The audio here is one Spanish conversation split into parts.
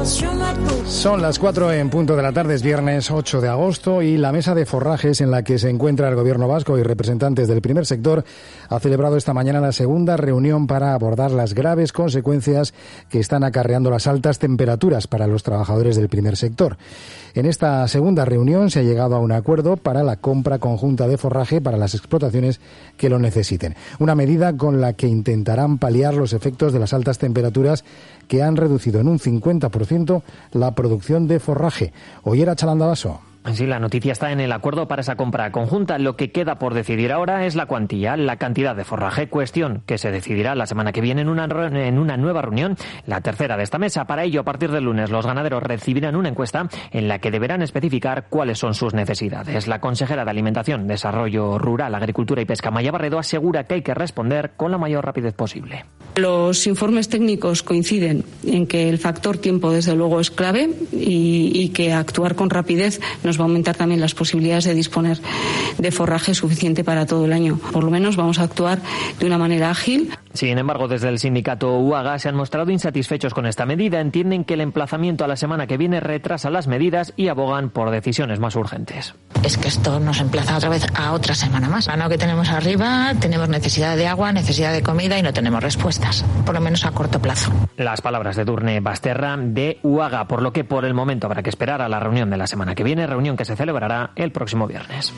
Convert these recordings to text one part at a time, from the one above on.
Son las 4 en punto de la tarde, es viernes 8 de agosto y la mesa de forrajes en la que se encuentra el Gobierno vasco y representantes del primer sector ha celebrado esta mañana la segunda reunión para abordar las graves consecuencias que están acarreando las altas temperaturas para los trabajadores del primer sector. En esta segunda reunión se ha llegado a un acuerdo para la compra conjunta de forraje para las explotaciones que lo necesiten. Una medida con la que intentarán paliar los efectos de las altas temperaturas que han reducido en un 50% la producción de forraje. Ollera Chalandavaso. Sí, la noticia está en el acuerdo para esa compra conjunta. Lo que queda por decidir ahora es la cuantía, la cantidad de forraje, cuestión que se decidirá la semana que viene en una nueva reunión, la tercera de esta mesa. Para ello, a partir del lunes, los ganaderos recibirán una encuesta en la que deberán especificar cuáles son sus necesidades. La consejera de Alimentación, Desarrollo Rural, Agricultura y Pesca, Maya Barredo, asegura que hay que responder con la mayor rapidez posible. Los informes técnicos coinciden en que el factor tiempo, desde luego, es clave y que actuar con rapidez nos va a aumentar también las posibilidades de disponer de forraje suficiente para todo el año. Por lo menos vamos a actuar de una manera ágil. Sin embargo, desde el sindicato UAGA se han mostrado insatisfechos con esta medida. Entienden que el emplazamiento a la semana que viene retrasa las medidas y abogan por decisiones más urgentes. Es que esto nos emplaza otra vez a otra semana más. La que tenemos arriba, tenemos necesidad de agua, necesidad de comida y no tenemos respuestas, por lo menos a corto plazo. Las palabras de Edurne Basterra de UAGA, por lo que por el momento habrá que esperar a la reunión de la semana que viene, reunión que se celebrará el próximo viernes.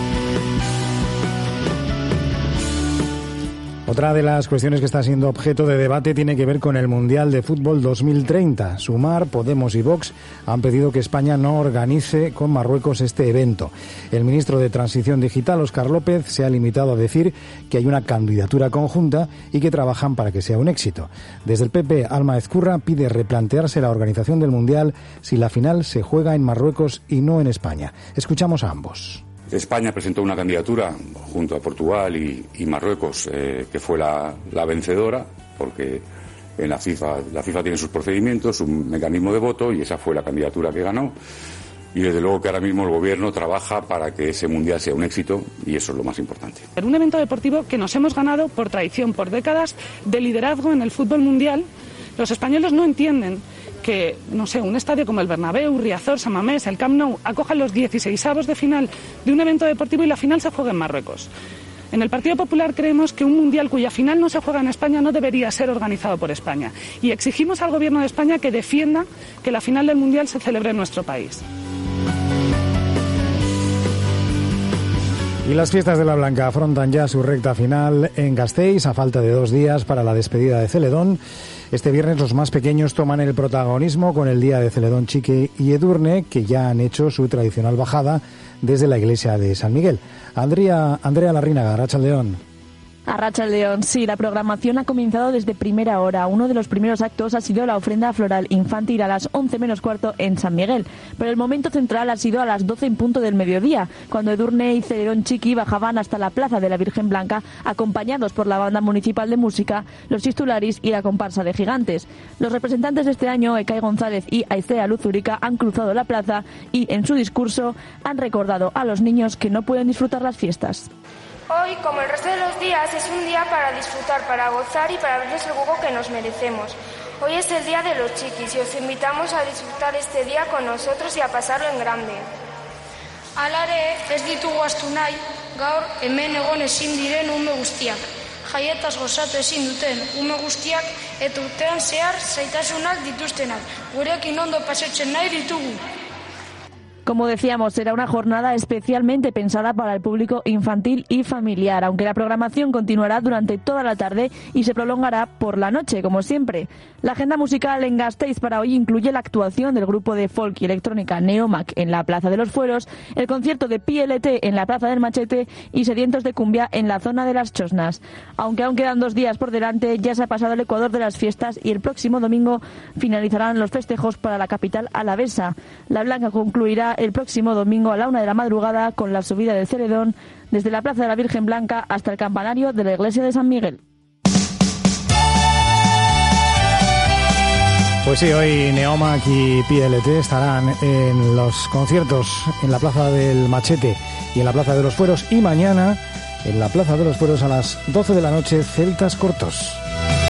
Otra de las cuestiones que está siendo objeto de debate tiene que ver con el Mundial de Fútbol 2030. Sumar, Podemos y Vox han pedido que España no organice con Marruecos este evento. El ministro de Transición Digital, Óscar López, se ha limitado a decir que hay una candidatura conjunta y que trabajan para que sea un éxito. Desde el PP, Alma Ezcurra pide replantearse la organización del Mundial si la final se juega en Marruecos y no en España. Escuchamos a ambos. España presentó una candidatura junto a Portugal y Marruecos que fue la vencedora, porque en la FIFA tiene sus procedimientos, un mecanismo de voto, y esa fue la candidatura que ganó. Y desde luego que ahora mismo el Gobierno trabaja para que ese Mundial sea un éxito, y eso es lo más importante. Un evento deportivo que nos hemos ganado por tradición, por décadas de liderazgo en el fútbol mundial. Los españoles no entienden que, no sé, un estadio como el Bernabéu, Riazor, San Mamés, el Camp Nou, acojan los 16avos de final de un evento deportivo y la final se juega en Marruecos. En el Partido Popular creemos que un mundial cuya final no se juega en España no debería ser organizado por España. Y exigimos al Gobierno de España que defienda que la final del mundial se celebre en nuestro país. Y las fiestas de la Blanca afrontan ya su recta final en Gasteiz, a falta de 2 días para la despedida de Celedón. Este viernes los más pequeños toman el protagonismo con el día de Celedón Chique y Edurne, que ya han hecho su tradicional bajada desde la iglesia de San Miguel. Andrea Larrinaga, Arratsaldeon. Arratsaldeon, sí, la programación ha comenzado desde primera hora. Uno de los primeros actos ha sido la ofrenda floral infantil a las 11 menos cuarto en San Miguel. Pero el momento central ha sido a las 12 en punto del mediodía, cuando Edurne y Celedón Chiqui bajaban hasta la Plaza de la Virgen Blanca, acompañados por la Banda Municipal de Música, los Chistularis y la comparsa de Gigantes. Los representantes de este año, Ekay González y Aizea Luzurica, han cruzado la plaza y, en su discurso, han recordado a los niños que no pueden disfrutar las fiestas. Hoy, como el resto de los días, es un día para disfrutar, para gozar y para verles el juego que nos merecemos. Hoy es el día de los chiquis y os invitamos a disfrutar este día con nosotros y a pasarlo en grande. Alare, ez ditugu astu nahi, gaur hemen egon ezin diren ume guztiak. Jaietaz gozatu ezin duten ume guztiak eta urtean zehar zaitasunak dituztenak. Gurekin ondo pasatzen nahi ditugu. Como decíamos, será una jornada especialmente pensada para el público infantil y familiar, aunque la programación continuará durante toda la tarde y se prolongará por la noche, como siempre. La agenda musical en Gasteiz para hoy incluye la actuación del grupo de folk y electrónica Neomac en la Plaza de los Fueros, el concierto de PLT en la Plaza del Machete y sedientos de cumbia en la zona de las Chosnas. Aunque aún quedan 2 días por delante, ya se ha pasado el ecuador de las fiestas y el próximo domingo finalizarán los festejos para la capital alavesa. La Blanca concluirá el próximo domingo a la 1 de la madrugada con la subida del Celedón desde la Plaza de la Virgen Blanca hasta el campanario de la iglesia de San Miguel. Pues sí, hoy Neomac y PLT estarán en los conciertos en la Plaza del Machete y en la Plaza de los Fueros, y mañana en la Plaza de los Fueros a las 12 de la noche, Celtas Cortos.